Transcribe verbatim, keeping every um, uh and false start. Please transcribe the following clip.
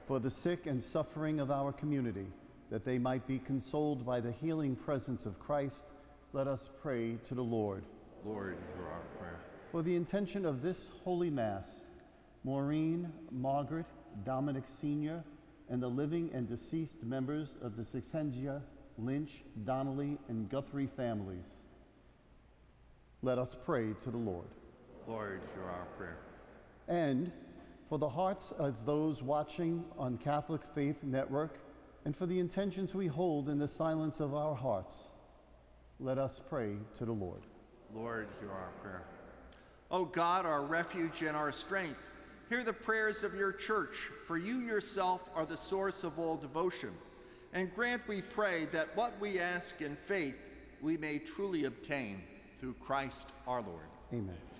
For the sick and suffering of our community, that they might be consoled by the healing presence of Christ, let us pray to the Lord. Lord, hear our prayer. For the intention of this Holy Mass, Maureen, Margaret, Dominic Senior, and the living and deceased members of the Sixensia, Lynch, Donnelly, and Guthrie families, let us pray to the Lord. Lord, hear our prayer. And for the hearts of those watching on Catholic Faith Network, and for the intentions we hold in the silence of our hearts, let us pray to the Lord. Lord, hear our prayer. O God, our refuge and our strength, hear the prayers of your church, for you yourself are the source of all devotion. And grant, we pray, that what we ask in faith we may truly obtain through Christ our Lord. Amen.